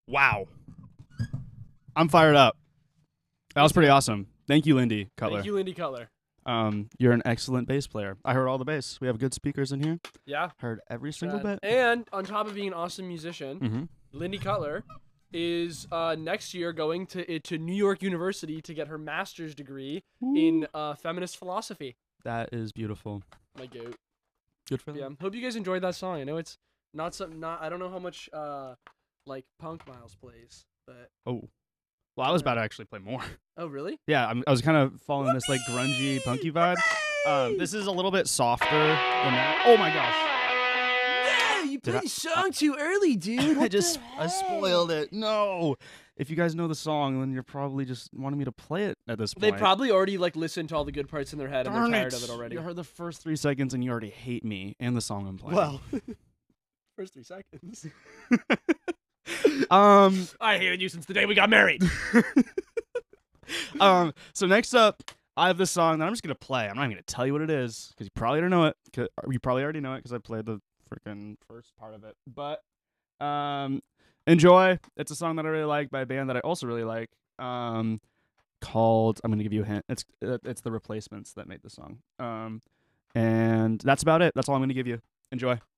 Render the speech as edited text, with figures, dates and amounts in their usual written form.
Wow. I'm fired up. That was pretty awesome. Thank you, Lindy Cutler. Thank you, Lindy Cutler. You're an excellent bass player. I heard all the bass. We have good speakers in here. Yeah. Heard every single Rad. bit. And on top of being an awesome musician, Mm-hmm. Lindy Cutler is next year going to New York University to get her master's degree in feminist philosophy. That is beautiful. My goat. Good for them. Yeah. Hope you guys enjoyed that song. I know it's not I don't know how much like Punk Miles plays, but Oh. Well, I was about to actually play more. oh really? Yeah, I was kind of following this like grungy, punky vibe. This is a little bit softer than that. Oh my gosh. Yeah, you played the song too early, dude. I spoiled it. No. If you guys know the song, then you're probably just wanting me to play it at this point. They probably already like listened to all the good parts in their head and Darn they're tired of it already. You heard the first 3 seconds and you already hate me and the song I'm playing. Well, first 3 seconds. I hated you since the day we got married. So next up, I have this song that I'm just gonna play. I'm not even gonna tell you what it is because you probably don't know it. You probably already know it because I played the freaking first part of it. But enjoy. It's a song that I really like by a band that I also really like. Called. I'm gonna give you a hint. It's the Replacements that made the song. And that's about it. That's all I'm gonna give you. Enjoy.